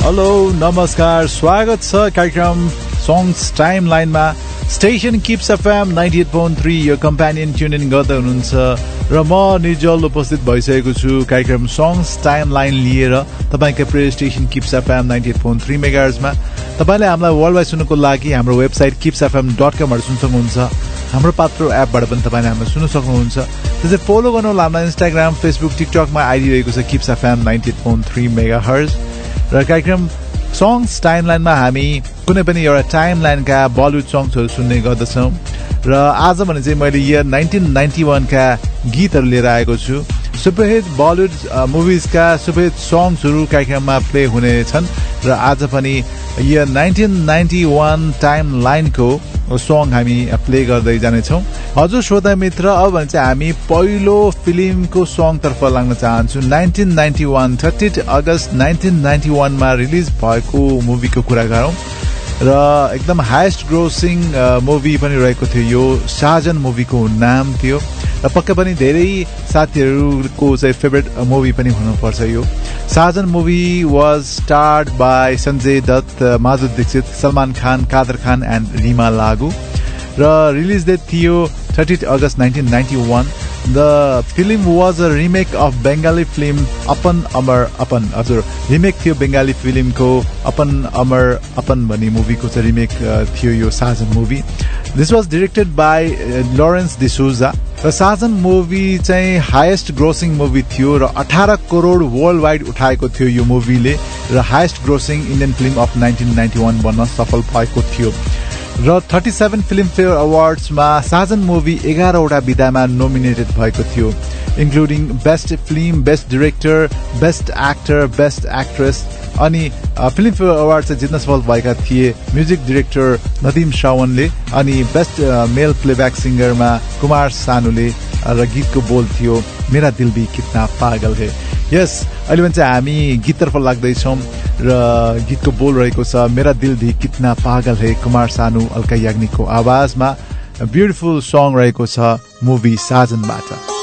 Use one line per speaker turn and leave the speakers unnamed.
Hello नमस्कार स्वागत छ कार्यक्रम सङ्ग्स टाइम लाइनमा स्टेशन किप्स एफएम 98.3 यो कम्प्यानियन ट्युन इन गर्दै हुनुहुन्छ र म निजल उपस्थित भइसकेको छु कार्यक्रम सङ्ग्स टाइम लाइन लिएर तपाईको प्रिय स्टेशन किप्स एफएम 98.3 मेगाहर्जमा तपाईले हामीलाई वर्ल्ड वाइड सुन्नको लागि हाम्रो वेबसाइट kipsfm.com बाट सुन्न सक्नुहुन्छ हाम्रो पात्रो एपबाट पनि तपाईले हामीलाई सुन्न सक्नुहुन्छ त्यसै फलो गर्नुहोला हाम्रो इन्स्टाग्राम फेसबुक टिकटकमा आइडी रहेको छ किप्स एफएम 98.3 मेगाहर्ज र कार्यक्रम सङ्ग्स टाइमलाइनमा हामी कुनै पनि एउटा टाइमलाइनका बलिउड सङ्ग्सहरू सुन्ने गर्दछौँ र आज भने चाहिँ मैले इयर 1991 का गीतहरू लिएर आएको छु सुपरहिट बलिउड मुभिजका सुपरहिट सङ्ग्सहरू कार्यक्रममा प्ले हुनेछन् र आज पनि इयर 1991 टाइमलाइनको सङ्ग हामी प्ले गर्दै जानेछौँ हजुर श्रोता मित्र अब भने चाहिँ हामी पहिलो फिल्मको सङ्ग तर्फ लाग्न चाहन्छु 1991 30 अगस्त 1991 मा रिलिज भएको मुभीको कुरा गरौँ र एकदम हाइएस्ट ग्रोसिङ मुभी पनि रहेको थियो यो साजन मुभीको नाम थियो र पक्कै पनि धेरै साथीहरूको चाहिँ फेभरेट मुभी पनि हुनुपर्छ यो साजन movie was स्टार्ड bye Sanjay Dutt Madhuri Dixit Salman Khan Kader Khan and Reema लागू र रिलिज डेट थियो 30 अगस्त 1991 The film was a remake of Bengali film Apan Amar Apan. हजुर रिमेक थियो बंगाली फिल्मको अपन अमर अपन भन्ने मुभीको चाहिँ रिमेक थियो यो साजन movie this was directed bye Lawrence D'Souza र साजन मुभी चाहिँ हाईएस्ट ग्रोसिङ मुभी थियो र 18 करोड वर्ल्ड वाइड उठाएको थियो यो मुभीले र highest grossing Indian film of 1991 बन्न सफल भएको थियो र 37 फिल्मफेयर अवार्ड्समा साजन मुभी 11 वटा विधामा नोमिनेटेड भएको थियो including best film best director best actor best actress अनि फिल्मफेयर अवार्ड चाहिँ जित्न सफल भएका थिए म्युजिक डाइरेक्टर नदीम श्रावणले अनि बेस्ट मेल प्लेब्याक सिङ्गरमा कुमार सानुले र गीतको बोल थियो मेरा दिल भी कितना पागल है यस अहिले भने चाहिँ हामी गीततर्फ लाग्दैछौँ र गीतको बोल रहेको छ मेरा दिल भी कितना पागल है कुमार सानु अलका याग्निकको आवाजमा ब्युटिफुल सङ रहेको छ मुभी साजनबाट